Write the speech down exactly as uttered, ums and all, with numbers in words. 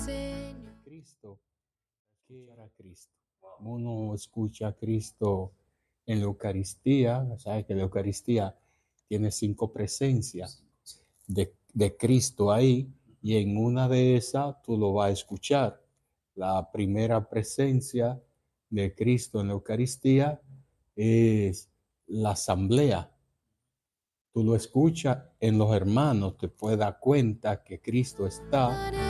Cristo, escuchar a Cristo. Uno escucha a Cristo en la Eucaristía, sabes que la Eucaristía tiene cinco presencias de, de Cristo ahí, y en una de esas tú lo vas a escuchar. La primera presencia de Cristo en la Eucaristía es la asamblea. Tú lo escuchas en los hermanos, te puedes dar cuenta que Cristo está